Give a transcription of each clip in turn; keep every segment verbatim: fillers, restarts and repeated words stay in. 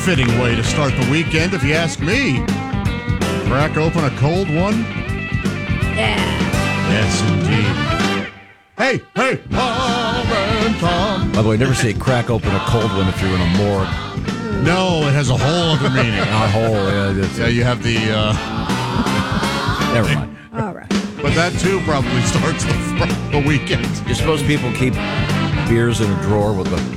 fitting way to start the weekend, if you ask me. Crack open a cold one? Yeah. Yes, indeed. Hey, hey, Paul and Tom. By the way, never say crack open a cold one if you're in a morgue. No, it has a whole other meaning. Not whole. Yeah, it's, Yeah, you have the... Uh, never mind. All right. but that, too, probably starts the, fr- the weekend. You're supposed people keep beers in a drawer with the...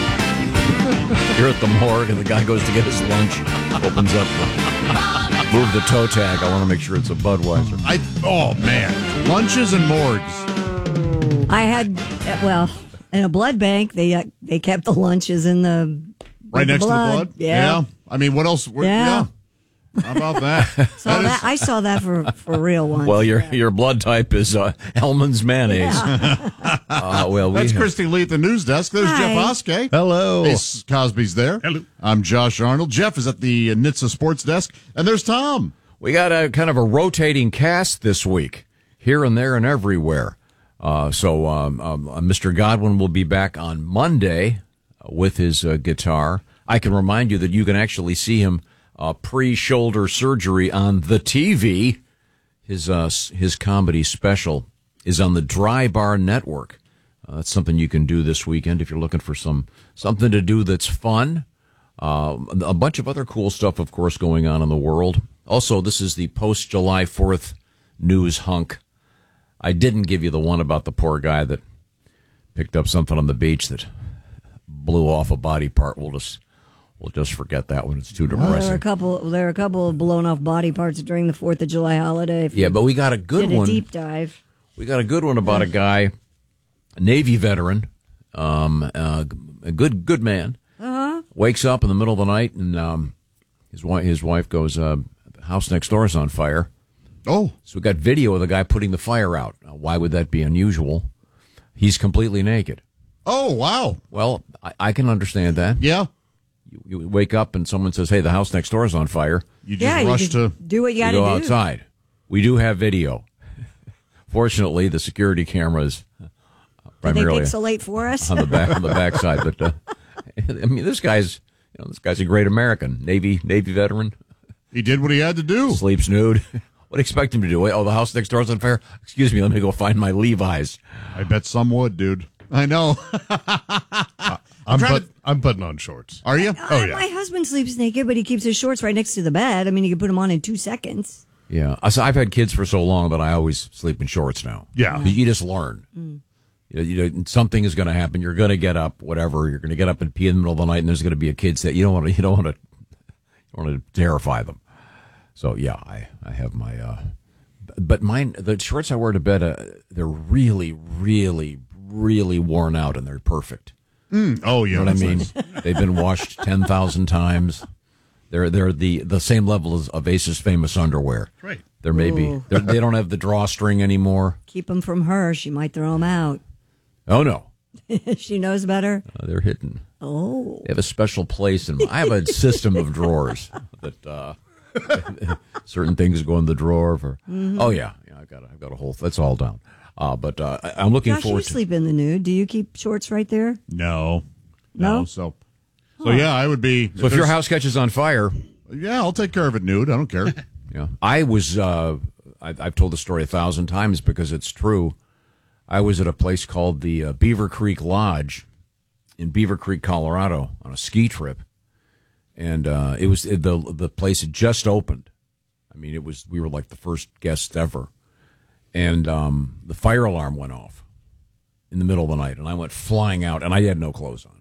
You're at the morgue and the guy goes to get his lunch, opens up the... Move the toe tag. I want to make sure it's a Budweiser. I Oh, man. Lunches and morgues. I had, well, in a blood bank, they uh, they kept the lunches in the... Right next blood. to the blood? Yeah. I mean, what else? We're, Yeah. yeah. How about that? So that that, is, I saw that for, for real once. Well, your your blood type is uh, Hellman's mayonnaise. uh, well, we that's have- Christy Lee at the news desk. There's Hi. Jeff Oskey. Hello. Hey, Cosby's there. Hello. I'm Josh Arnold. Jeff is at the N H T S A Sports Desk. And there's Tom. We got a kind of a rotating cast this week, here and there and everywhere. Uh, so um, um, uh, Mister Godwin will be back on Monday uh, with his uh, guitar. I can remind you that you can actually see him uh, pre-shoulder surgery on the T V. His uh, his comedy special is on the Dry Bar Network. Uh, that's something you can do this weekend if you're looking for some something to do that's fun. Uh, a bunch of other cool stuff, of course, going on in the world. Also, this is the post-July fourth news hunk. I didn't give you the one about the poor guy that picked up something on the beach that blew off a body part. We'll just we'll just forget that one. It's too Well, there depressing. were a couple. There were a couple of blown off body parts during the Fourth of July holiday. If Yeah, you but we got a good did a one. deep dive. We got a good one about a guy, a Navy veteran, um, uh, a good good man. Uh-huh. Wakes up in the middle of the night and um, his wife his wife goes, uh, "The house next door is on fire." Oh, So we got video of the guy putting the fire out. Now, why would that be unusual? He's completely naked. oh, wow. Well, I, I can understand that. Yeah. You, you wake up and someone says, "Hey, the house next door is on fire." You just Yeah, you rush just to. do what you You got to go do. outside. We do have video. Fortunately, the security cameras Did they primarily pixelate for us? on the back on the backside. But uh, I mean, this guy's you know this guy's a great American, Navy Navy veteran, He did what he had to do. sleeps nude. What do you expect him to do? Oh, the house next door's on fire. Excuse me, let me go find my Levi's. I bet some would, dude. I know. I'm, trying put, I'm putting on shorts. Are you? Oh, Uh, yeah. My husband sleeps naked, but he keeps his shorts right next to the bed. I mean, you can put them on in two seconds. Yeah, I- so I've had kids for so long that I always sleep in shorts now. Yeah. you just learn. Mm. You know, you know, something is going to happen. You're going to get up, whatever. You're going to get up and pee in the middle of the night, and there's going to be a kid that you don't want to. You don't want to. You want to terrify them. So yeah, I I have my. Uh, but mine, the shorts I wear to bed, uh, they're really, really, really worn out, and they're perfect. Oh, yeah. You know what I that's mean? nice. They've been washed ten thousand times. They're they're the, the same level as of Ace's famous underwear. Right. They're maybe Ooh. they're, they don't have the drawstring anymore. Keep them from her. She might throw them out. Oh no, She knows better. uh, they're hidden. Oh. They have a special place, and I have a system of drawers that uh, certain things go in the drawer for. Mm-hmm. Oh yeah, yeah. I've got a, I've got a whole. That's all down. Uh, but uh, I- I'm looking Josh, you forward to. sleep in the nude. Do you keep shorts right there? No. No. No? So, so yeah, I would be. So if your house catches on fire, Yeah, I'll take care of it nude. I don't care. yeah, I was. Uh, I, I've told the story a thousand times because it's true. I was at a place called the uh, Beaver Creek Lodge in Beaver Creek, Colorado, on a ski trip, and uh, it was the the place had just opened. I mean, it was we were like the first guests ever, and um, the fire alarm went off in the middle of the night, and I went flying out, and I had no clothes on,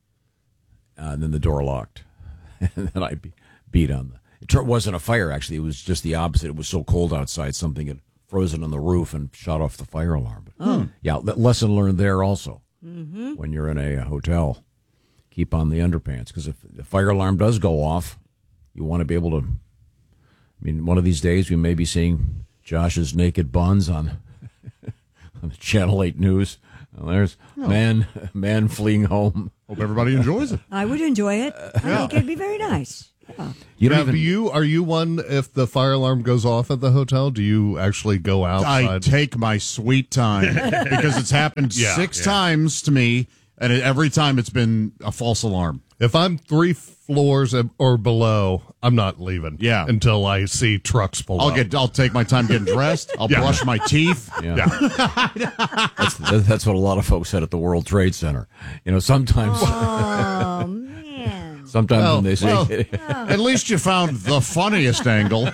uh, and then the door locked, and then I be, beat on the. It wasn't a fire, actually. It was just the opposite. It was so cold outside, something had frozen on the roof and shut off the fire alarm. But, Oh. yeah, lesson learned there also. Mm-hmm. When you're in a hotel, keep on the underpants, because if the fire alarm does go off, you want to be able to. I mean, one of these days we may be seeing Josh's naked buns on, on the Channel eight News. Well, there's man man fleeing home. Hope everybody enjoys it. I would enjoy it. I think it'd be very nice. Yeah. You Now, don't do even. you are you one if the fire alarm goes off at the hotel? Do you actually go I outside? take my sweet time because it's happened Yeah, six yeah. times to me And it, every time it's been a false alarm. If I'm three floors or below, I'm not leaving. Yeah. Until I see trucks pull I'll up. get. I'll take my time getting dressed. I'll Yeah. brush my teeth. Yeah. that's, that's what a lot of folks said at the World Trade Center. You know, sometimes, Oh, man. sometimes Well, when they say, well, at least you found the funniest angle.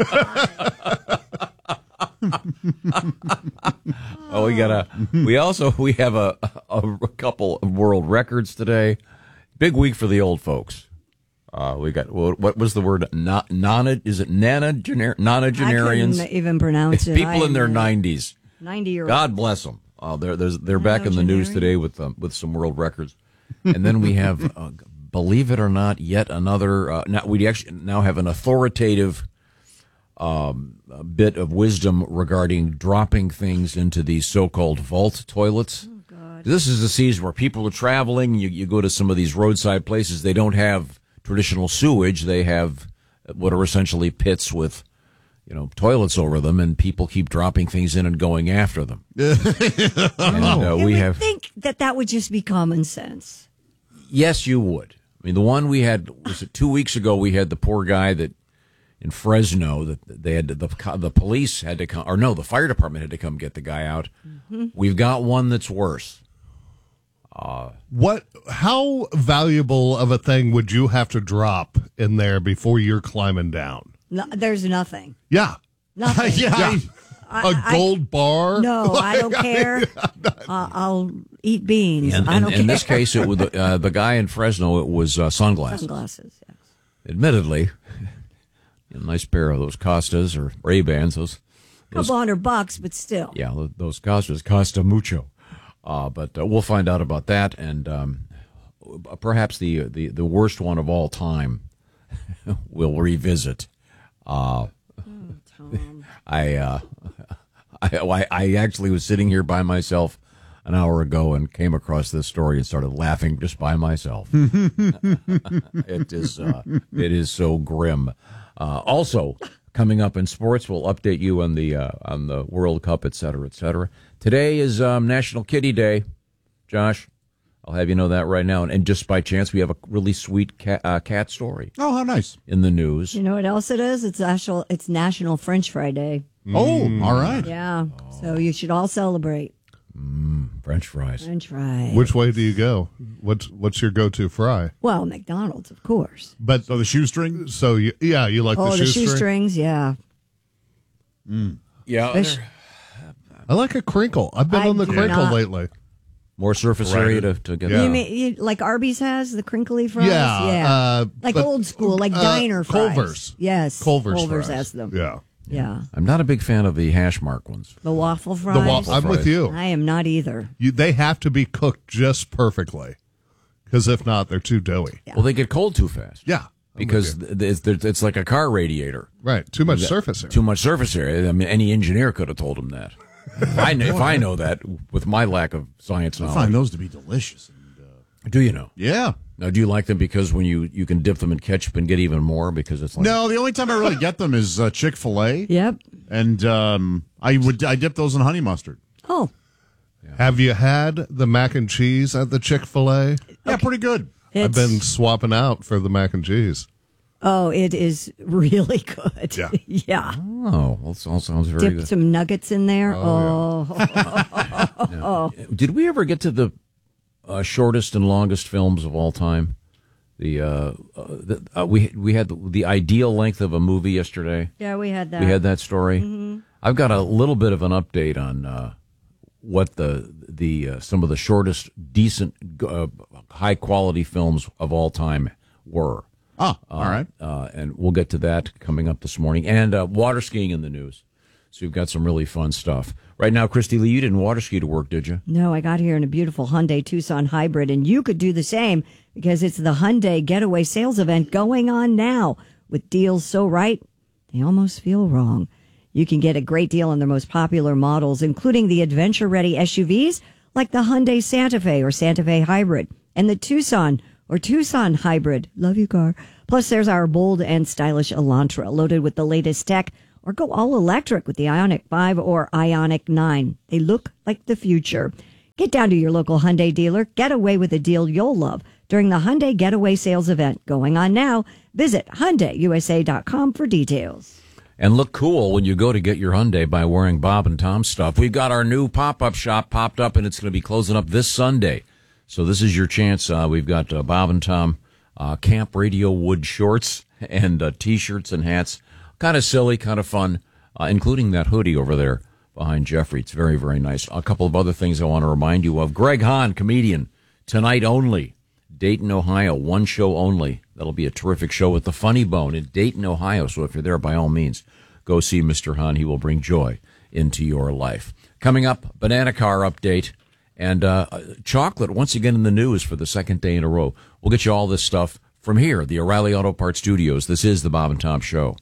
oh, we got a, we also, we have a, a, a couple of world records today. Big week for the old folks. Uh, we got, what, what was the word? Na, nona, is it nanogener, I nonagenarians? couldn't even pronounce It's it. people in their I'm, uh, nineties. ninety year old. God bless them. Uh, they're they're, they're back in the news Nonagenarian? today with um, with some world records, and then we have, uh, believe it or not, yet another. Uh, now we actually now have an authoritative um, a bit of wisdom regarding dropping things into these so-called vault toilets. Oh, God. This is a season where people are traveling. You you go to some of these roadside places. They don't have traditional sewage. They have what are essentially pits with, you know, toilets over them, and people keep dropping things in and going after them. and uh, You we would have, think that that would just be common sense. yes, you would. I mean, the one we had was it two weeks ago. We had the poor guy that in Fresno that they had to, the the police had to come, or no, the fire department had to come get the guy out. Mm-hmm. We've got one that's worse. What? How valuable of a thing would you have to drop in there before you're climbing down? No, there's nothing. Yeah. Nothing. yeah. I- A gold bar? No, I don't care. Uh, I'll eat beans. And, I and don't in care. this case, it was the, uh, the guy in Fresno. It was uh, sunglasses. Sunglasses, yes. Admittedly, a nice pair of those Costas or Ray Bans. Those, those Couple hundred bucks, but still. yeah, tho- those Costas costa mucho. Uh, but uh, we'll find out about that, and um, perhaps the, the the worst one of all time. We'll revisit. Uh, Tom. I, uh, I I actually was sitting here by myself an hour ago and came across this story and started laughing just by myself. it is uh, it is so grim. Uh, also, coming up in sports, we'll update you on the uh, on the World Cup, et cetera, et cetera. Today is um, National Kitty Day, Josh. I'll have you know that right now. And, and just by chance, we have a really sweet cat, uh, cat story Oh, how nice. in the news. You know what else it is? It's actual. It's National French Fry Day. Oh, all right. Yeah. So you should all celebrate French fries. French fries. Which way do you go? What's what's your go-to fry? Well, McDonald's, of course. But So the shoestring. so you, yeah, you like Oh, the the shoestring? shoestrings, yeah. Yeah, Fish- I like a crinkle. I've been I on the do crinkle not. lately. more surface Right. area to, to get. Yeah. You mean you, like Arby's has the crinkly fries? Yeah, yeah. uh, like but, old school, like uh, diner fries. Culver's. Yes, Culver's, Culver's fries. has them. Yeah. Yeah, I'm not a big fan of the hash mark ones. the waffle fries. The waffle. I'm fries. with you. I am not either. You. They have to be cooked just perfectly, because if not, they're too doughy. Yeah. Well, they get cold too fast. Yeah. I'm because with th- it's, it's like a car radiator. you. right, too much surface area. Too much surface area. I mean, any engineer could have told him that. If I, kn- if I know that with my lack of science I knowledge. find those to be delicious. And, uh, Do you know? yeah. Now, do you like them because when you, you can dip them in ketchup and get even more because it's like No, the only time I really get them is uh, Chick Fil A, Yep. and um, I would I dip those in honey mustard. Oh, Have you had the mac and cheese at the Chick-fil-A? Yeah, pretty good. it's, I've been swapping out for the mac and cheese. Oh, it is really good. Yeah. yeah. Oh, well, it all sounds very Dip good. some nuggets in there. Oh, Did we ever get to the uh, shortest and longest films of all time? The, uh, uh, the uh, we we had the, the ideal length of a movie yesterday. yeah, we had that. We had that story. Mm-hmm. I've got a little bit of an update on uh, what the the uh, some of the shortest, decent, uh, high quality films of all time were. Ah, all right. Uh, and we'll get to that coming up this morning. And uh, water skiing in the news. So you've got some really fun stuff. Right now, Christy Lee, you didn't water ski to work, did you? No, I got here in a beautiful Hyundai Tucson hybrid, and you could do the same because it's the Hyundai Getaway Sales Event going on now with deals so right, they almost feel wrong. You can get a great deal on their most popular models, including the adventure-ready S U Vs like the Hyundai Santa Fe or Santa Fe Hybrid and the Tucson or Tucson Hybrid. Love you, car. Plus, there's our bold and stylish Elantra loaded with the latest tech, or go all electric with the Ioniq five or Ioniq nine. They look like the future. Get down to your local Hyundai dealer. Get away with a deal you'll love during the Hyundai Getaway Sales event going on now. Visit Hyundai U S A dot com for details. And look cool when you go to get your Hyundai by wearing Bob and Tom stuff. We've got our new pop-up shop popped up, and it's going to be closing up this Sunday. So this is your chance. Uh, we've got uh, Bob and Tom uh, Camp Radio Wood shorts and uh, T-shirts and hats. Kind of silly, kind of fun, uh, including that hoodie over there behind Jeffrey. It's very, very nice. A couple of other things I want to remind you of. Greg Hahn, comedian, tonight only. Dayton, Ohio, one show only. That'll be a terrific show at the Funny Bone in Dayton, Ohio. So if you're there, by all means, go see Mister Hahn. He will bring joy into your life. Coming up, banana car update and uh, chocolate once again in the news for the second day in a row. We'll get you all this stuff from here, the O'Reilly Auto Parts Studios. This is the Bob and Tom Show.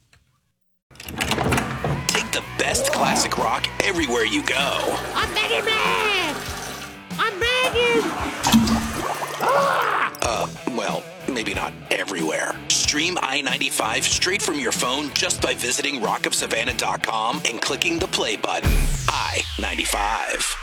Take the best classic rock everywhere you go. I'm begging, man! I'm begging! Uh, well, maybe not everywhere. Stream I ninety-five straight from your phone just by visiting rock of savannah dot com and clicking the play button. I ninety-five.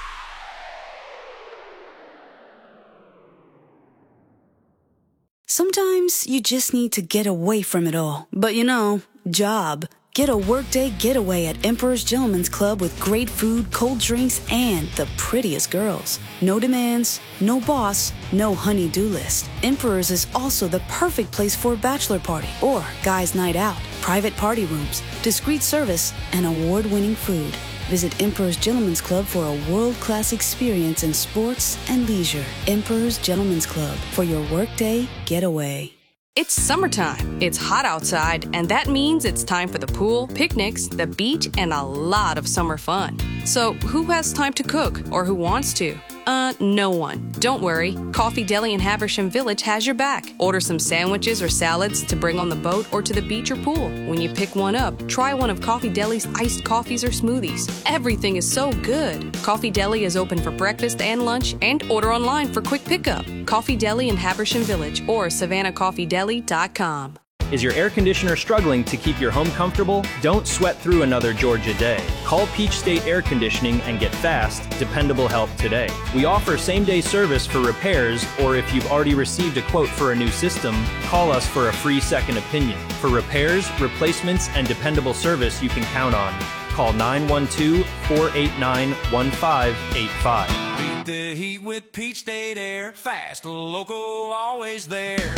Sometimes you just need to get away from it all. But you know, job. Get a workday getaway at Emperor's Gentleman's Club with great food, cold drinks, and the prettiest girls. No demands, no boss, no honey-do list. Emperor's is also the perfect place for a bachelor party or guys' night out. Private party rooms, discreet service, and award-winning food. Visit Emperor's Gentleman's Club for a world-class experience in sports and leisure. Emperor's Gentleman's Club for your workday getaway. It's summertime. It's hot outside, and that means it's time for the pool, picnics, the beach, and a lot of summer fun. So, who has time to cook, or who wants to? Uh, no one. Don't worry. Coffee Deli in Haversham Village has your back. Order some sandwiches or salads to bring on the boat or to the beach or pool. When you pick one up, try one of Coffee Deli's iced coffees or smoothies. Everything is so good. Coffee Deli is open for breakfast and lunch, and order online for quick pickup. Coffee Deli in Haversham Village or savannah coffee deli dot com. Is your air conditioner struggling to keep your home comfortable? Don't sweat through another Georgia day. Call Peach State Air Conditioning and get fast, dependable help today. We offer same-day service for repairs, or if you've already received a quote for a new system, call us for a free second opinion. For repairs, replacements, and dependable service you can count on. Call nine one two, four eight nine, one five eight five. Beat the heat with Peach State Air. Fast, local, always there.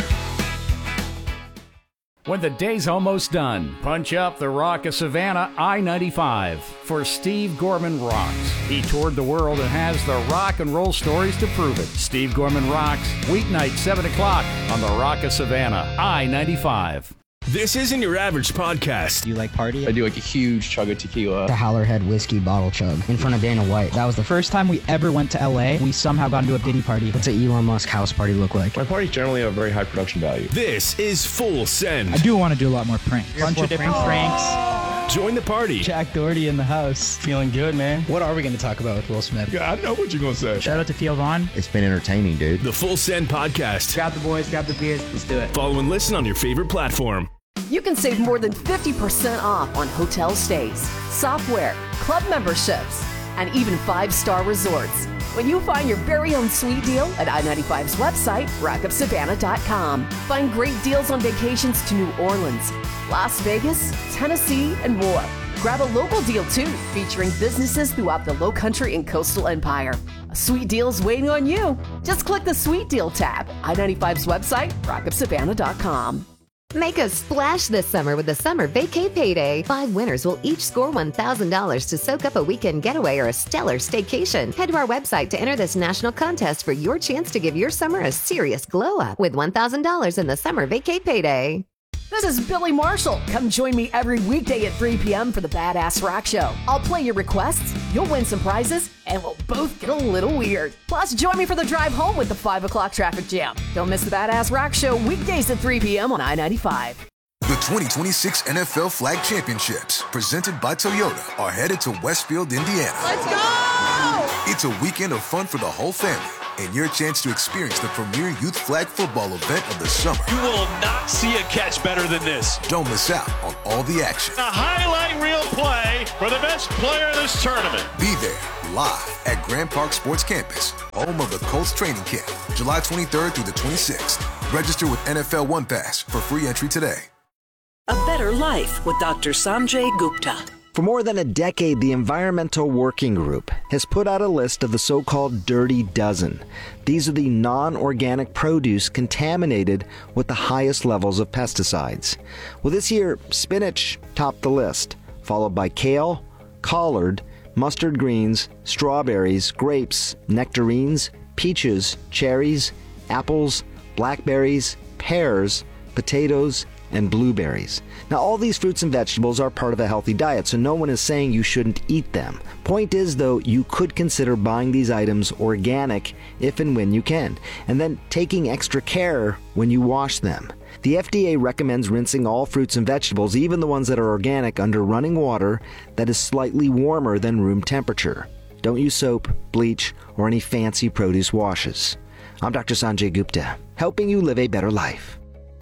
When the day's almost done, punch up the Rock of Savannah I ninety-five for Steve Gorman Rocks. He toured the world and has the rock and roll stories to prove it. Steve Gorman Rocks, weeknight seven o'clock on the Rock of Savannah I ninety-five. This isn't your average podcast. Do you like party? I do like a huge chug of tequila. The Howlerhead whiskey bottle chug in front of Dana White. That was the first time we ever went to L A. We somehow got into a Diddy party. What's an Elon Musk house party look like? My parties generally have very high production value. This is Full Send. I do want to do a lot more pranks. A bunch of different pranks. pranks. Join the party. Jack Doherty in the house. Feeling good, man. What are we going to talk about with Will Smith? Yeah, I know what you're going to say. Shout out to Theo Vaughn. It's been entertaining, dude. The Full Send podcast. Grab the boys, grab the beers. Let's do it. Follow and listen on your favorite platform. You can save more than fifty percent off on hotel stays, software, club memberships, and even five-star resorts when you find your very own sweet deal at I ninety-five's website, rock of savannah dot com. Find great deals on vacations to New Orleans, Las Vegas, Tennessee, and more. Grab a local deal, too, featuring businesses throughout the Lowcountry and Coastal Empire. A sweet deal is waiting on you. Just click the Sweet Deal tab, I ninety-five's website, rock of savannah dot com. Make a splash this summer with the Summer Vacay Payday. Five winners will each score one thousand dollars to soak up a weekend getaway or a stellar staycation. Head to our website to enter this national contest for your chance to give your summer a serious glow up with one thousand dollars in the Summer Vacay Payday. This is Billy Marshall. Come join me every weekday at three p.m. for the Badass Rock Show. I'll play your requests, you'll win some prizes, and we'll both get a little weird. Plus, join me for the drive home with the five o'clock traffic jam. Don't miss the Badass Rock Show weekdays at three p.m. on I ninety-five. The twenty twenty-six N F L Flag Championships, presented by Toyota, are headed to Westfield, Indiana. Let's go! It's a weekend of fun for the whole family. and your chance to experience the premier youth flag football event of the summer. You will not see a catch better than this. Don't miss out on all the action. A highlight reel play for the best player in this tournament. Be there live at Grand Park Sports Campus, home of the Colts training camp, July twenty-third through the twenty-sixth. Register with N F L One Pass for free entry today. A better life with Doctor Sanjay Gupta. For more than a decade, the Environmental Working Group has put out a list of the so-called Dirty Dozen. These are the non-organic produce contaminated with the highest levels of pesticides. Well, this year, spinach topped the list, followed by kale, collard, mustard greens, strawberries, grapes, nectarines, peaches, cherries, apples, blackberries, pears, potatoes, and blueberries. Now, all these fruits and vegetables are part of a healthy diet, so no one is saying you shouldn't eat them. Point is, though, you could consider buying these items organic if and when you can, and then taking extra care when you wash them. The F D A recommends rinsing all fruits and vegetables, even the ones that are organic, under running water that is slightly warmer than room temperature. Don't use soap, bleach, or any fancy produce washes. I'm Doctor Sanjay Gupta, helping you live a better life.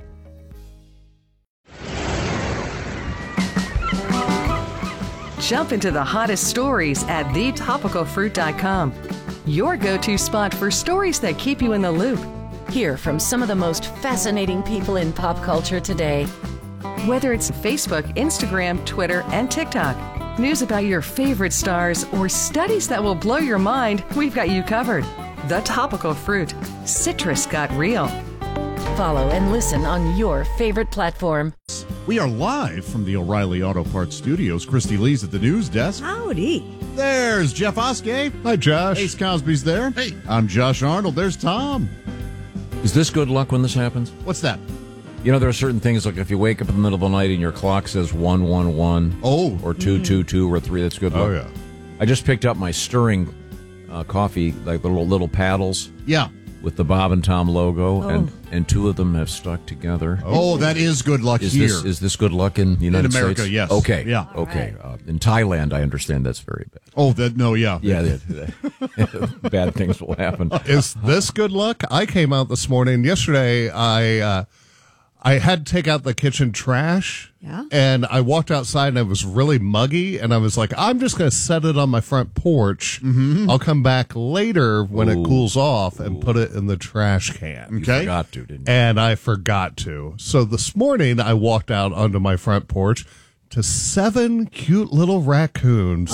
Jump into the hottest stories at the topical fruit dot com. Your go-to spot for stories that keep you in the loop. Hear from some of the most fascinating people in pop culture today. Whether it's Facebook, Instagram, Twitter, and TikTok, news about your favorite stars, or studies that will blow your mind, we've got you covered. The Topical Fruit. Citrus got real. Follow and listen on your favorite platform. We are live from the O'Reilly Auto Parts Studios. Christy Lee's at the news desk. Howdy. There's Jeff Oskey. Hi, Josh. Ace Cosby's there. Hey. I'm Josh Arnold. There's Tom. Is this good luck when this happens? What's that? You know, there are certain things, like if you wake up in the middle of the night and your clock says one one one, oh, or two two two, or three, that's good luck. Oh, yeah. I just picked up my stirring uh, coffee, like the little, little paddles. Yeah. With the Bob and Tom logo, Oh. and, and two of them have stuck together. Oh, that is good luck Is here. this is this good luck in the United In America, States? yes. Okay. Yeah. Okay. Uh, in Thailand, I understand that's very bad. Oh, that no, yeah. Yeah, that, that, bad things will happen. Is this good luck? I came out this morning. Yesterday, I uh, I had to take out the kitchen trash. Yeah. And I walked outside and it was really muggy. And I was like, I'm just going to set it on my front porch. Mm-hmm. I'll come back later when Ooh. it cools off and put it in the trash can. You Okay. forgot to, didn't you? And I forgot to. So this morning, I walked out onto my front porch to seven cute little raccoons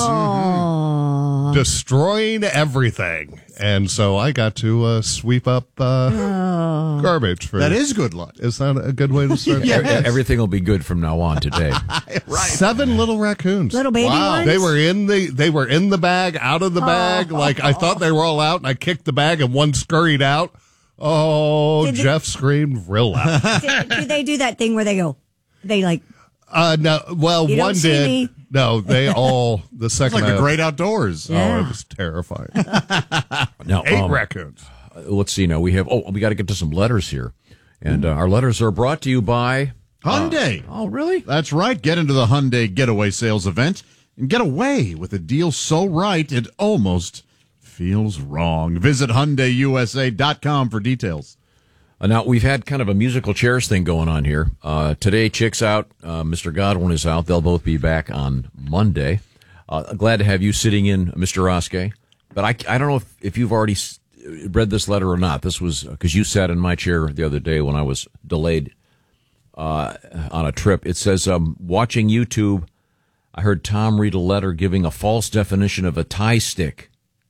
Oh. destroying everything. And so I got to uh, sweep up uh, Oh. garbage. For That is good luck. Is that a good way to start? Yes. that? Everything will be good from now on today. Right. Seven little raccoons. Little baby wow. ones? They were in the they were in the bag, out of the bag. Oh. Like I thought they were all out, and I kicked the bag, and one scurried out. Oh, Did they- Jeff screamed real loud. do, do they do that thing where they go, they like, Uh, no, well, You don't one see did. me. No, they all the It's second. like the I- great outdoors. Oh, Yeah. it was terrifying. Now, Eight um, raccoons. let's see. Now we have. Oh, we got to get to some letters here, and uh, our letters are brought to you by Hyundai. Oh, really? That's right. Get into the Hyundai Getaway Sales event and get away with a deal so right it almost feels wrong. Visit Hyundai U S A dot com for details. Uh, now, we've had kind of a musical chairs thing going on here. Uh, today, Chick's out. Uh, Mister Godwin is out. They'll both be back on Monday. Uh, glad to have you sitting in, Mister Oskey. But I, I don't know if, if you've already s- read this letter or not. This was because you sat in my chair the other day when I was delayed uh, on a trip. It says, um, watching YouTube, I heard Tom read a letter giving a false definition of a tie stick.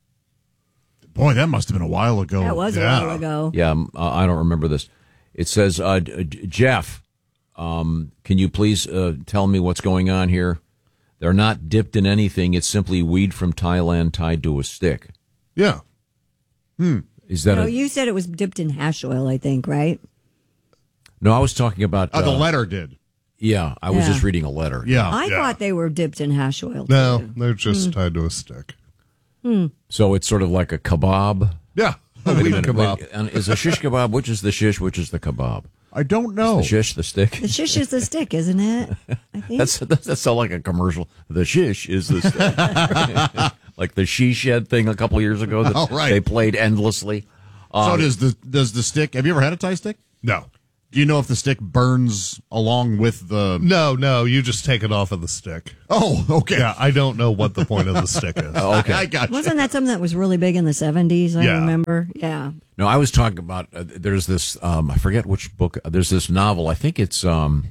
Boy, that must have been a while ago. that was Yeah. a while ago. Yeah, um, uh, I don't remember this. It says, uh, J- Jeff, um, can you please uh, tell me what's going on here? They're not dipped in anything. It's simply weed from Thailand tied to a stick. Yeah. Hmm. Is that No, a... you said it was dipped in hash oil, I think, right? No, I was talking about... Uh, the uh, letter did. Yeah, I was Yeah. just reading a letter. Yeah. I yeah. thought they were dipped in hash oil. No, too. they're just Hmm. tied to a stick. Hmm. So it's sort of like a kebab. Yeah. Oh, wait a Weed minute. kebab. Wait, and is a shish kebab, which is the shish, which is the kebab? I don't know. Is the shish the stick? The shish is the stick, isn't it? I think. That's that sounds like a commercial. The shish is the stick. Like the she shed thing a couple years ago that Oh, right. they played endlessly. So does the does the stick? Have you ever had a Thai stick? No. Do you know if the stick burns along with the? No, no. You just take it off of the stick. Oh, okay. Yeah, I don't know what the point of the stick is. Oh, okay. I got you. Wasn't that something that was really big in the seventies? I Yeah. remember. Yeah. No, I was talking about. Uh, there's this. Um, I forget which book. Uh, there's this novel. I think it's. Um,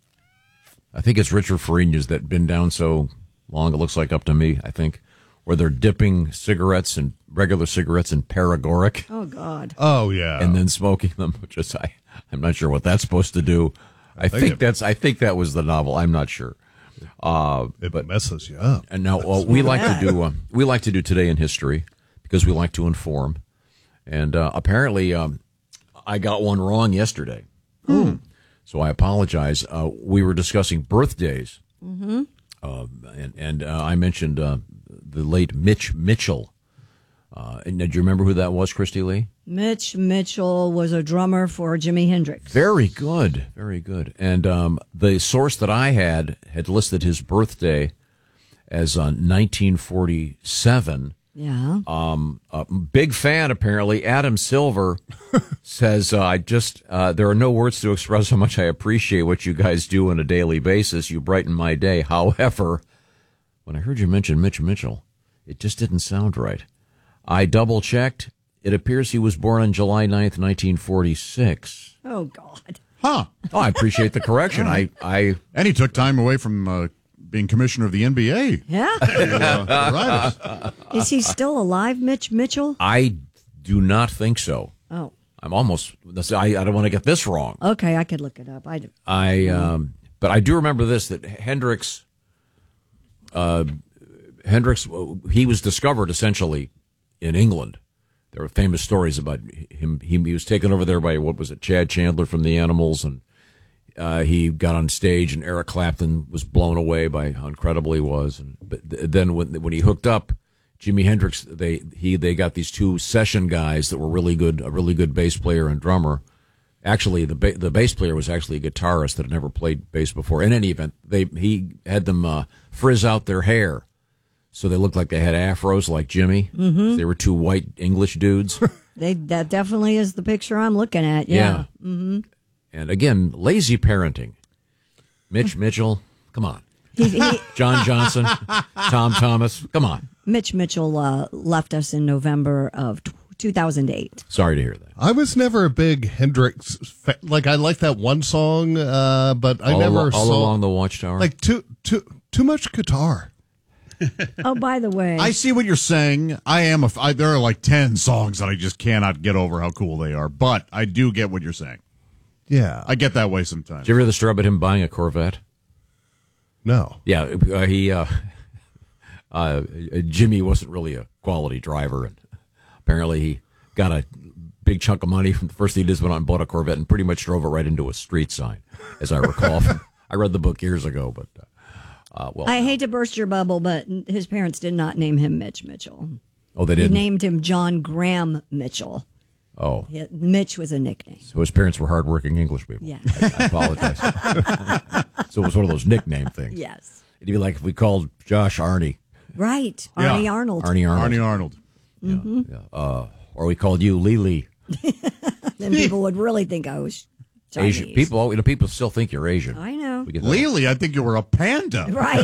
I think it's Richard Farina's that been down so long it looks like up to me. I think where they're dipping cigarettes and regular cigarettes in paregoric. Oh God. Oh yeah. And then smoking them, which is I. I'm not sure what that's supposed to do. I, I think, think it, that's. I think that was the novel. I'm not sure. Uh, it but, messes you up. And now, well, we like to do. Uh, we like to do Today in History because we like to inform. And uh, apparently, um, I got one wrong yesterday. Hmm. So I apologize. Uh, we were discussing birthdays, Mm-hmm. uh, and and uh, I mentioned uh, the late Mitch Mitchell. Uh, and do you remember who that was, Christy Lee? Mitch Mitchell was a drummer for Jimi Hendrix. Very good, very good. And um, the source that I had had listed his birthday as uh, nineteen forty-seven. Yeah. Um, a big fan, apparently. Adam Silver says, uh, I just, uh, there are no words to express how much I appreciate what you guys do on a daily basis. You brighten my day. However, when I heard you mention Mitch Mitchell, it just didn't sound right. I double checked. It appears he was born on July ninth, nineteen forty-six. Oh, God. Huh. Oh, I appreciate the correction. I, I, and he took time away from, uh, being commissioner of the N B A. Yeah. To, uh, right. Is he still alive, Mitch Mitchell? I do not think so. Oh. I'm almost, I, I don't want to get this wrong. Okay, I could look it up. I, I, um, but I do remember this, that Hendrix, uh, Hendrix, he was discovered essentially in England. There were famous stories about him. He, he was taken over there by, what was it, Chad Chandler from the Animals, and Uh, he got on stage, and Eric Clapton was blown away by how incredible he was. And but th- then when when he hooked up Jimi Hendrix, they he they got these two session guys that were really good, a really good bass player and drummer. Actually, the ba- the bass player was actually a guitarist that had never played bass before. In any event, they he had them uh, frizz out their hair, so they looked like they had afros like Jimmy. Mm-hmm. They were two white English dudes. they that definitely is the picture I'm looking at. Yeah. Yeah. Mm-hmm. And again, lazy parenting. Mitch Mitchell, come on. He, he, John Johnson, Tom Thomas, come on. Mitch Mitchell uh, left us in November of two thousand eight. Sorry to hear that. I was never a big Hendrix fan. Like, I like that one song, uh, but I all never al- all saw... along the Watchtower? Like, too, too, too much guitar. Oh, by the way. I see what you're saying. I am a. f- I, there are like ten songs that I just cannot get over how cool they are, but I do get what you're saying. Yeah. I get that way sometimes. Did you ever hear the story about him buying a Corvette? No. Yeah, uh, he, uh, uh, Jimmy wasn't really a quality driver, and apparently he got a big chunk of money from the first thing he did went out and bought a Corvette and pretty much drove it right into a street sign, as I recall. From, I read the book years ago, but, uh, uh, well. I hate to burst your bubble, but his parents did not name him Mitch Mitchell. Oh, they They didn't? named him John Graham Mitchell. Oh. Yeah, Mitch was a nickname. So his parents were hardworking English people. Yeah. I, I apologize. So it was one of those nickname things. Yes. It'd be like if we called Josh Arnie. Right. Yeah. Arnie Arnold. Arnie Arnold. Arnie Arnold. Mm-hmm. Yeah. Uh, or we called you Lily. Then people would really think I was Chinese. Asian. People, you know, people still think you're Asian. I know. We get that. Lily, I think you were a panda. Right.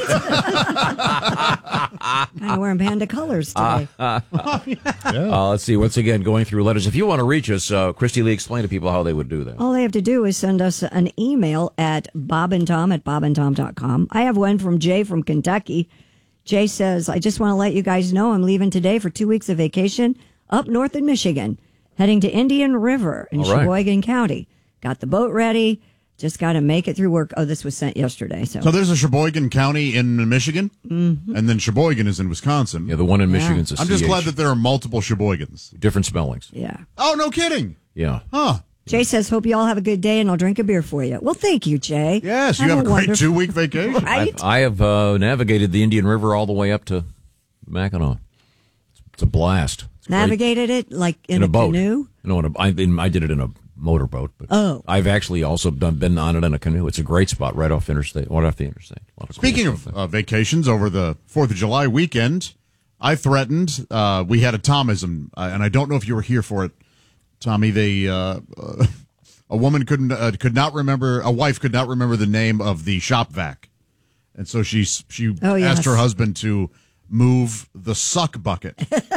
Kind of wearing panda colors today. Uh, uh, let's see. Once again, going through letters. If you want to reach us, uh, Christy Lee, explain to people how they would do that. All they have to do is send us an email at bobandtom at bobandtom dot com. I have one from Jay from Kentucky. Jay says, I just want to let you guys know I'm leaving today for two weeks of vacation up north in Michigan, heading to Indian River in All right. Sheboygan County. Got the boat ready. Just got to make it through work. Oh, this was sent yesterday. So, So there's a Sheboygan County in Michigan, Mhm. and then Sheboygan is in Wisconsin. Yeah, the one in Michigan's a I'm just C H. glad that there are multiple Sheboygans. Different spellings. Yeah. Oh, no kidding. Yeah. Huh. Jay says, hope you all have a good day and I'll drink a beer for you. Well, thank you, Jay. Yes, you have a great wonderful- two-week vacation. Right? I've, I have uh, navigated the Indian River all the way up to Mackinac. It's, it's a blast. It's great. Navigated it like in, in a, boat. canoe? No, in a, I, in, I did it in a motorboat. But Oh. I've actually also done been on it in a canoe. It's a great spot right off interstate, right off the interstate. A lot of cool Speaking stuff of there. uh, vacations over the fourth of July weekend, I threatened, uh, we had a Tomism, uh, and I don't know if you were here for it, Tommy, they uh, uh, a woman couldn't uh, could not remember a wife could not remember the name of the shop vac, and so she she Oh, yes. asked her husband to move the suck bucket.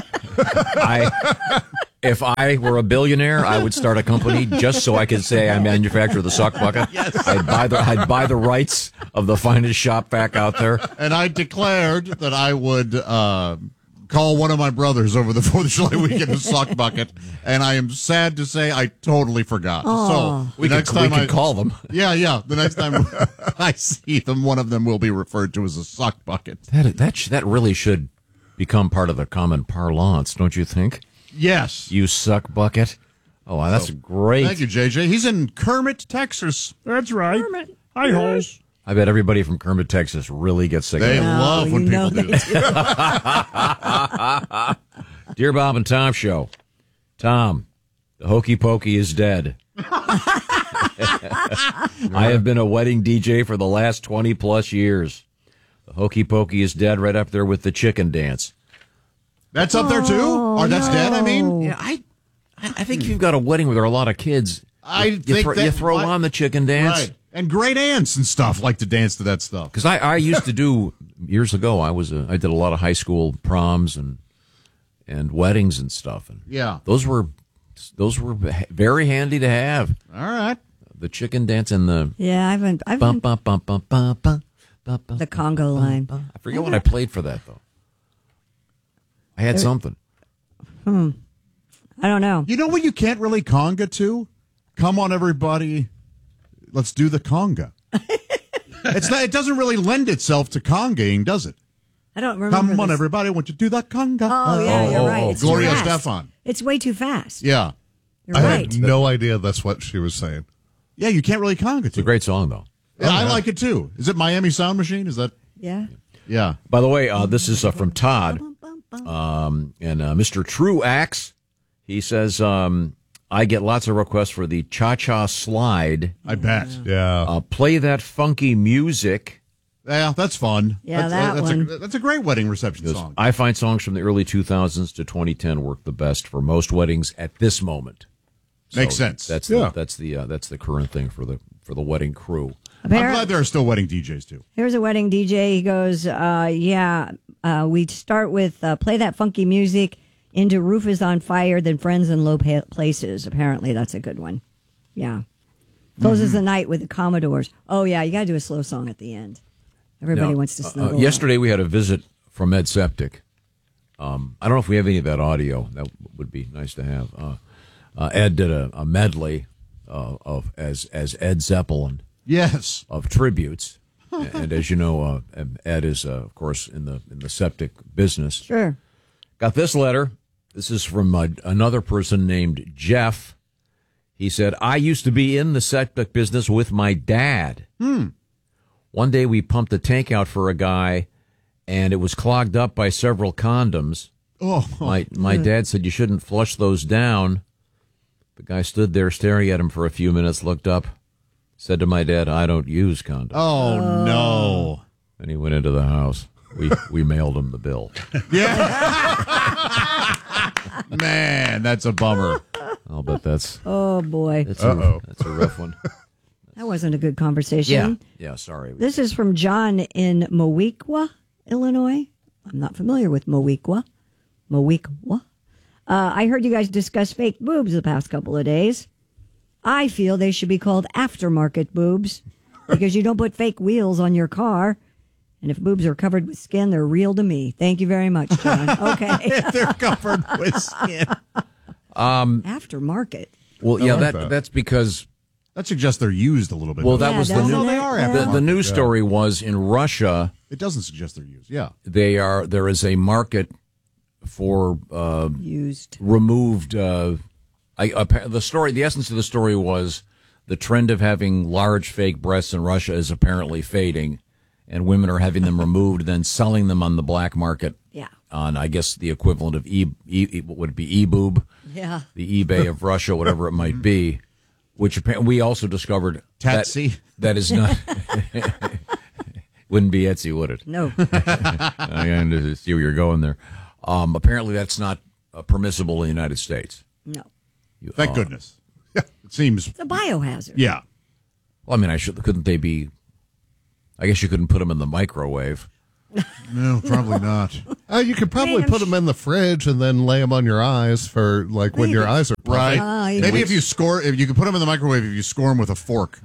I, if I were a billionaire, I would start a company just so I could say I manufacture the suck bucket. Yes. I'd buy the I'd buy the rights of the finest shop vac out there. And I declared that I would uh, call one of my brothers over the Fourth of July weekend to suck bucket, and I am sad to say I totally forgot. Aw. So We the could- next we time could I call them. Yeah, yeah. The next time I see them, one of them will be referred to as a suck bucket. That that sh- that really should become part of the common parlance, don't you think? Yes. You suck bucket. Oh, wow, that's So, great. Thank you, J J. He's in Kermit, Texas. That's right. Kermit. Hi, holes. I bet everybody from Kermit, Texas really gets sick They of that. love when you know people do they that. Dear Bob and Tom Show. Tom, the Hokey Pokey is dead. I have been a wedding D J for the last twenty plus years. The Hokey Pokey is dead, right up there with the chicken dance. That's up there too? Or that's dead, I mean? Yeah, I I think if you've got a wedding where there are a lot of kids, I you, think thro- that- you throw I- on the chicken dance. Right. And great aunts and stuff like to dance to that stuff. Because I, I used to do, years ago, I was a, I did a lot of high school proms and and weddings and stuff. And Yeah. those were those were very handy to have. All right. The chicken dance and the Yeah, I haven't. I bum, haven't bum, bum, bum, bum, bum, bum, bum, the Congo line. I forget what I played for that, though. I had something. Hmm. I don't know. You know what you can't really conga to? Come on, everybody. Let's do the conga. It's not, it doesn't really lend itself to congaing, does it? I don't remember. Come on, this. everybody. Won't you do the conga? Oh, yeah, Oh, you're oh, right. oh, It's Gloria too fast. Estefan. It's way too fast. Yeah. You're I right. had no idea that's what she was saying. Yeah, you can't really conga It's a to. great song, though. Yeah, I like it too. Is it Miami Sound Machine? Is that? Yeah. Yeah. By the way, uh, this is uh, from Todd. Um, and uh, Mister True Axe, he says, um, I get lots of requests for the Cha-Cha Slide. I bet. Yeah. Uh, play that funky music. Yeah, that's fun. Yeah, that's, that that's one. A, that's a great wedding reception Because song. I find songs from the early two thousands to twenty ten work the best for most weddings at this moment. Makes So sense. That's Yeah. the, that's the uh, that's the current thing for the for the wedding crew. I'm Appar- glad there are still wedding D Js too. Here's a wedding D J. He goes, uh, yeah, uh, we start with uh, play that funky music into Roof is on Fire, then Friends in Low pa- Places. Apparently, that's a good one. Yeah. Closes the night with the Commodores. Oh, yeah, you got to do a slow song at the end. Everybody Now, wants to uh, slow uh, Yesterday we had a visit from Ed Septic. Um, I don't know if we have any of that audio. That would be nice to have. Uh, uh, Ed did a, a medley uh, of as as Ed Zeppelin. Yes. Of tributes, and, and as you know, uh, Ed is uh, of course in the in the septic business. Sure. Got this letter. This is from uh, another person named Jeff. He said, "I used to be in the septic business with my dad. Hmm. One day we pumped a tank out for a guy, and it was clogged up by several condoms. Oh. My my dad said you shouldn't flush those down. The guy stood there staring at him for a few minutes, looked up, said to my dad, 'I don't use condoms.' Oh, no. And he went into the house. We we mailed him the bill. Man, that's a bummer. I'll bet that's Oh, boy. that's a, that's a rough one. That wasn't a good conversation. Yeah, yeah. Sorry. This is from John in Mowequa, Illinois. I'm not familiar with Mowequa. Mowequa. Uh, I heard you guys discuss fake boobs the past couple of days. I feel they should be called aftermarket boobs because you don't put fake wheels on your car. And if boobs are covered with skin, they're real to me. Thank you very much, John. Okay. If they're covered with skin. Um, aftermarket. well, I yeah, like that, that. that's because That suggests they're used a little bit. well, that Yeah, was the doesn't new, it? they are Yeah. the, the news Yeah. story was in Russia. It doesn't suggest they're used. Yeah. They are there is a market for uh, Used. removed. Uh, I, appa- the story, the essence of the story was the trend of having large fake breasts in Russia is apparently fading, and women are having them removed, then selling them on the black market. Yeah. On, I guess, the equivalent of e, e what would it be e-boob, Yeah. the eBay of Russia, whatever it might be. Which appa- we also discovered that, Tatsy. that is not wouldn't be Etsy, would it? No. I understand see where you're going there. Um, apparently, that's not uh, permissible in the United States. No. Thank uh, goodness. It seems. It's a biohazard. Yeah. Well, I mean, I should. Couldn't they be? I guess you couldn't put them in the microwave. No, probably not. Uh, you could probably put them in the fridge and then lay them on your eyes for like when your eyes are puffy. Right. Ah, Maybe if you score, if you could put them in the microwave, if you score them with a fork.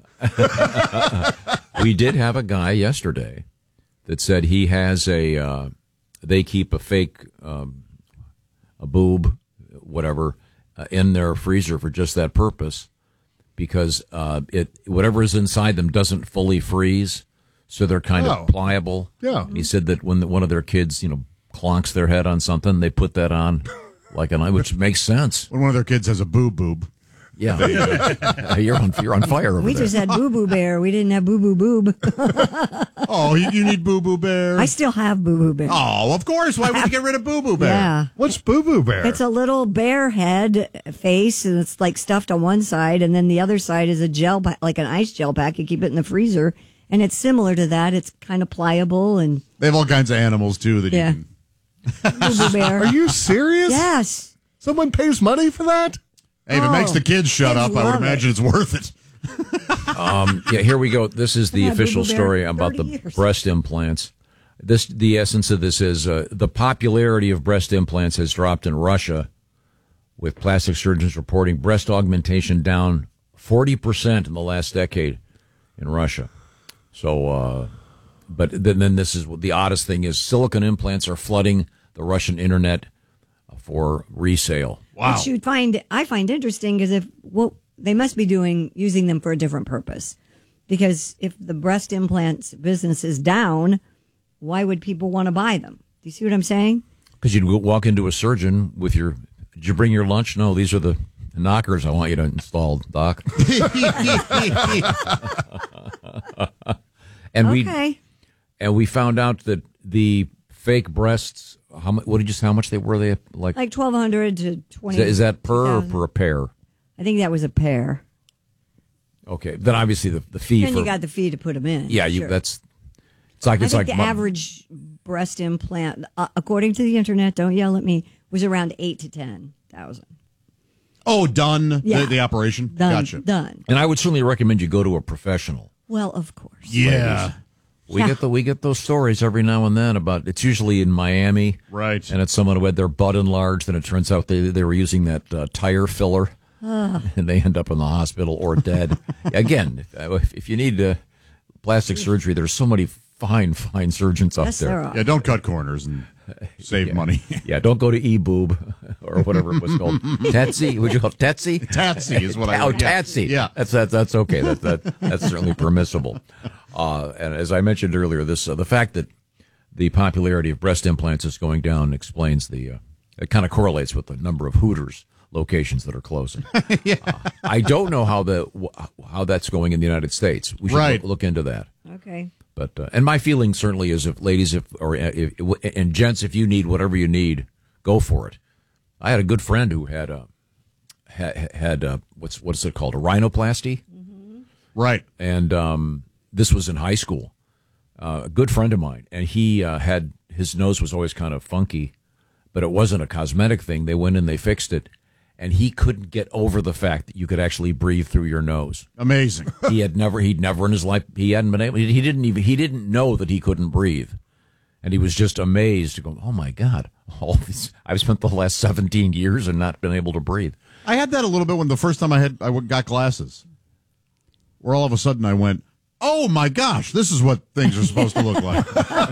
We did have a guy yesterday that said he has a. Uh, they keep a fake, um, a boob, whatever, uh, in their freezer for just that purpose, because uh, it whatever is inside them doesn't fully freeze, so they're kind Oh. of pliable. Yeah. He said that when the, one of their kids, you know, clonks their head on something, they put that on, like an eye, which makes sense. When one of their kids has a boob boob. Yeah, you're on you're on fire over We there. just had Boo Boo Bear. We didn't have Boo Boo Boob. Oh, you, you need Boo Boo Bear. I still have Boo Boo Bear. Oh, of course. Why would you get rid of Boo Boo Bear? Yeah. What's Boo Boo Bear? It's a little bear head face, and it's like stuffed on one side, and then the other side is a gel, pa- like an ice gel pack. You keep it in the freezer, and it's similar to that. It's kind of pliable, and They have all kinds of animals, too, that Yeah. you can. Boo Boo Bear. Are you serious? Yes. Someone pays money for that? Hey, if it makes the kids shut kids up, I would love imagine it's worth it. Um, yeah, here we go. This is the I've had official Boo Boo Bear story about the thirty years. breast implants. This, the essence of this is uh, the popularity of breast implants has dropped in Russia, with plastic surgeons reporting breast augmentation down forty percent in the last decade in Russia. So, uh, but then, then this is the oddest thing is silicone implants are flooding the Russian internet for resale. Wow. Which you find I find interesting because if well, they must be doing using them for a different purpose. Because if the breast implants business is down, why would people want to buy them? Do you see what I'm saying? Because you'd go- walk into a surgeon with your, did you bring your lunch? No, these are the knockers I want you to install, Doc. and Okay. we and we found out that the fake breasts, how much? What did you say? How much they were? They like? Like twelve hundred to twenty. is, that, is that per or two thousand. per a pair? I think that was a pair. Okay, then obviously the the fee Then for you got the fee to put them in. yeah, you Sure. that's it's like I it's think like the mu- average breast implant, uh, according to the internet, don't yell at me, was around eight to ten thousand. Oh, done Yeah. the, the operation? Done. Gotcha. Done. And I would certainly recommend you go to a professional. Well, of course. Yeah. We Yeah. get the we get those stories every now and then about it's usually in Miami, right? And it's someone who had their butt enlarged, and it turns out they they were using that uh, tire filler, Ugh. and they end up in the hospital or dead. Again, if, if you need uh, plastic surgery, there's so many fine fine surgeons out Yes, there. there are. Yeah, don't cut corners and save Yeah. money. Yeah, don't go to eBoob or whatever it was called. Tetsy, would you call it Tetsy? Tatsy is what I Oh, would- yeah. Tatsy. Yeah. that's that's that's okay. That that that's certainly permissible. Uh, and as I mentioned earlier, this uh, the fact that the popularity of breast implants is going down explains the. Uh, it kind of correlates with the number of Hooters locations that are closing. yeah. uh, I don't know how the wh- how that's going in the United States. We should Right. look, look into that. Okay. But uh, and my feeling certainly is if ladies if or if, and gents, if you need whatever you need, go for it. I had a good friend who had a had, had a, what's what's it called, a rhinoplasty, right? And um, this was in high school. Uh, a good friend of mine, and he uh, had his nose was always kind of funky, but it wasn't a cosmetic thing. They went in, they fixed it, and he couldn't get over the fact that you could actually breathe through your nose. Amazing. he had never, he'd never in his life, he hadn't been able, he didn't even, he didn't know that he couldn't breathe. And he was just amazed to go, oh my God, all this, I've spent the last seventeen years and not been able to breathe. I had that a little bit when the first time I had I got glasses, where all of a sudden I went, "Oh my gosh, this is what things are supposed to look like."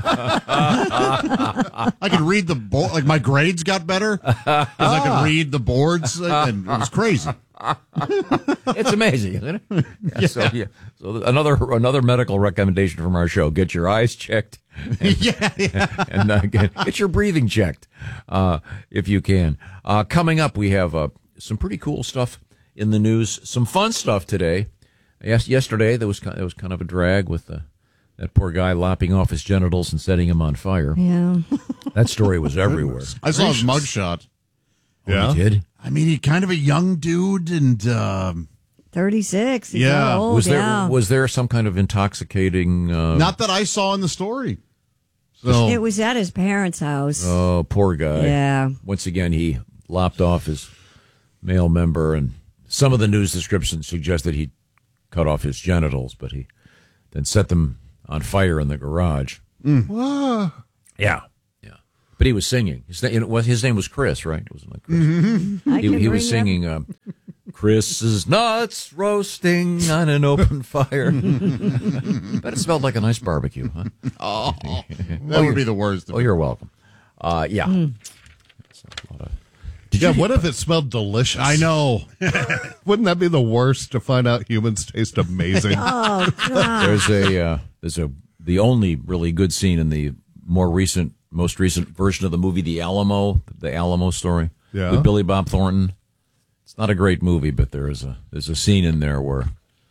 I could read the board, like my grades got better because I could read the boards, and it was crazy. It's amazing, isn't it? Yeah, So, yeah. So another another medical recommendation from our show: get your eyes checked. And, yeah, yeah. and uh, get, get your breathing checked uh, if you can. Uh, coming up, we have uh, some pretty cool stuff in the news. Some fun stuff today. Yes, yesterday there was kind there was kind of a drag with uh, that poor guy lopping off his genitals and setting him on fire. Yeah, that story was everywhere. I saw his mugshot. Oh, you did? I mean, he kind of a young dude, and um, thirty-six. He's Yeah. not old, Was there yeah. was there some kind of intoxicating? Uh, not that I saw in the story. So It was at his parents' house. Oh, poor guy. Yeah. Once again, he lopped off his male member and some of the news descriptions suggest that he cut off his genitals, but he then set them on fire in the garage. Mm. Yeah, yeah. But he was singing. His name, his name was Chris, right? It wasn't like Chris. Mm-hmm. He, he was singing, um, Chris's nuts roasting on an open fire. But it smelled like a nice barbecue, huh? Oh, that would be the worst. Oh, you're welcome. Uh, yeah. Mm. Did yeah, what if it smelled delicious? I know. Wouldn't that be the worst, to find out humans taste amazing? Oh, God. There's a, uh, there's a, the only really good scene in the more recent, most recent version of the movie, The Alamo, the Alamo story, yeah. with Billy Bob Thornton. It's not a great movie, but there is a, there's a scene in there where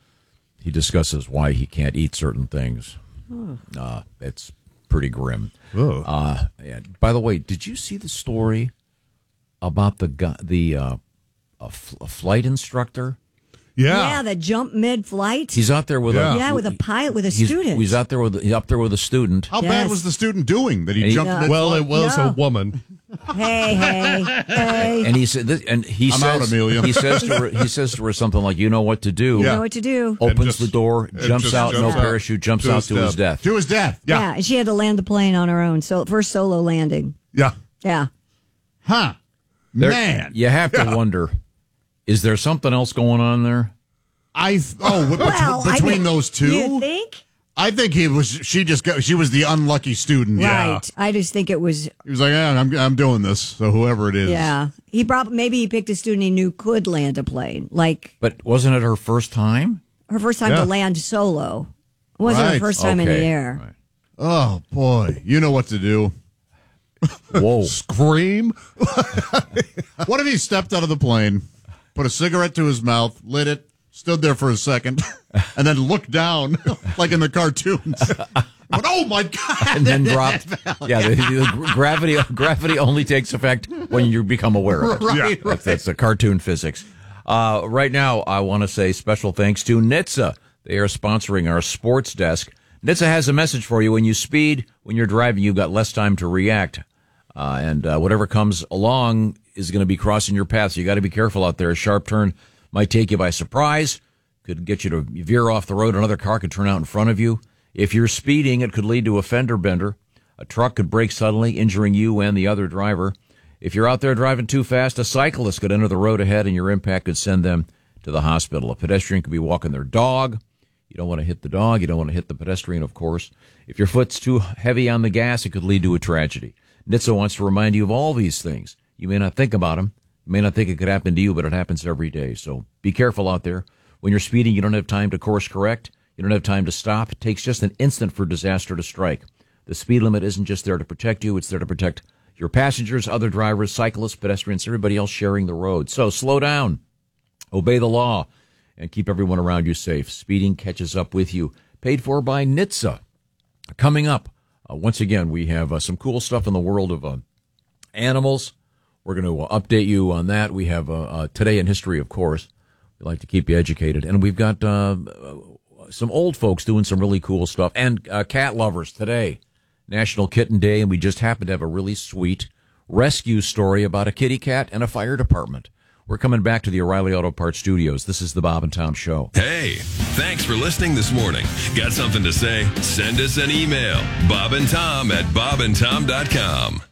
he discusses why he can't eat certain things. Oh. Uh, it's pretty grim. Oh. Uh, and by the way, did you see the story about the guy, the uh, a, f- a flight instructor? Yeah, yeah, the jump mid-flight. He's out there with yeah. a yeah, with a pilot, with a he's, student. He's out there with he's up there with a student. How Yes. bad was the student doing that he And he- jumped? No. mid-flight? Well, it was No. a woman. Hey, hey, hey. And he said, this, and he I'm says, out, Amelia. he says to her, he says to her something like, "You know what to do." You Yeah. know what to do. Opens And just- the door, and jumps just out, no jumps out parachute, jumps to out his to his death. death. To his death. Yeah. Yeah, and she had to land the plane on her own. So first solo landing. Yeah. Yeah. Huh. There- Man. you have to Yeah. wonder: is there something else going on there? I th- oh, bet- Well, I between mean, those two, You think? I think he was. She just got. She was the unlucky student. Right. I just think it was. He was like, yeah, I'm, I'm doing this. So whoever it is, Yeah. He probably maybe he picked a student he knew could land a plane. Like But wasn't it her first time? her first time Yeah. to land solo. It wasn't her Right. first time in the Okay. air. Right. Oh boy, you know what to do. Whoa! Scream. What if he stepped out of the plane, put a cigarette to his mouth, lit it, stood there for a second, and then looked down like in the cartoons? Went, oh my God! And then dropped. Yeah, the, the gravity gravity only takes effect when you become aware of it. Right, Yeah. right. That's, that's the cartoon physics. Uh, right now, I want to say special thanks to N H T S A. They are sponsoring our sports desk. N H T S A has a message for you. When you speed, when you're driving, you've got less time to react. Uh, and uh, whatever comes along is going to be crossing your path. So you got to be careful out there. A sharp turn might take you by surprise, could get you to veer off the road. Another car could turn out in front of you. If you're speeding, it could lead to a fender bender. A truck could brake suddenly, injuring you and the other driver. If you're out there driving too fast, a cyclist could enter the road ahead, and your impact could send them to the hospital. A pedestrian could be walking their dog. You don't want to hit the dog. You don't want to hit the pedestrian, of course. If your foot's too heavy on the gas, it could lead to a tragedy. N H T S A wants to remind you of all these things. You may not think about them. You may not think it could happen to you, but it happens every day. So be careful out there. When you're speeding, you don't have time to course correct. You don't have time to stop. It takes just an instant for disaster to strike. The speed limit isn't just there to protect you. It's there to protect your passengers, other drivers, cyclists, pedestrians, everybody else sharing the road. So slow down, obey the law, and keep everyone around you safe. Speeding catches up with you. Paid for by N H T S A. Coming up, uh, once again, we have uh, some cool stuff in the world of uh, animals. We're going to uh, update you on that. We have uh, uh, Today in History, of course. We like to keep you educated. And we've got uh, some old folks doing some really cool stuff. And uh, cat lovers today, National Kitten Day, and we just happen to have a really sweet rescue story about a kitty cat and a fire department. We're coming back to the O'Reilly Auto Parts Studios. This is the Bob and Tom Show. Hey, thanks for listening this morning. Got something to say? Send us an email. Bob and Tom at bob and tom dot com.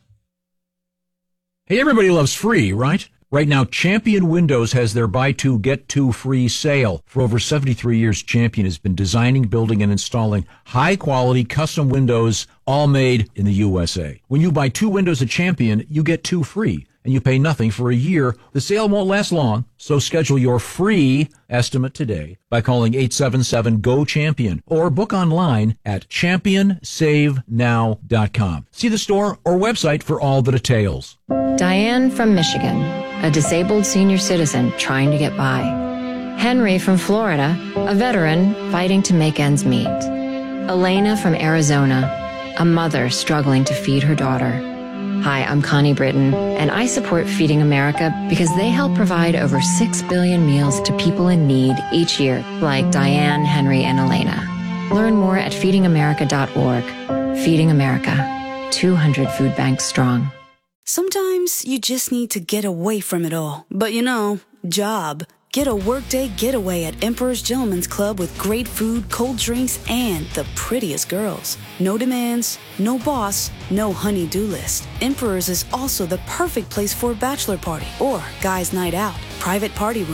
Hey, everybody loves free, right? Right now, Champion Windows has their buy two, get two free sale. For over seventy-three years, Champion has been designing, building, and installing high-quality custom windows, all made in the U S A. When you buy two windows at Champion, you get two free, and you pay nothing for a year. The sale won't last long, so schedule your free estimate today by calling eight seven seven, G O, CHAMPION or book online at champion save now dot com. See the store or website for all the details. Diane from Michigan, a disabled senior citizen trying to get by. Henry from Florida, a veteran fighting to make ends meet. Elena from Arizona, a mother struggling to feed her daughter. Hi, I'm Connie Britton, and I support Feeding America because they help provide over six billion meals to people in need each year, like Diane, Henry, and Elena. Learn more at feeding america dot org. Feeding America, two hundred food banks strong. Sometimes you just need to get away from it all. But you know, job Get a workday getaway at Emperor's Gentleman's Club with great food, cold drinks, and the prettiest girls. No demands, no boss, no honey-do list. Emperor's is also the perfect place for a bachelor party or guys' night out. Private party room.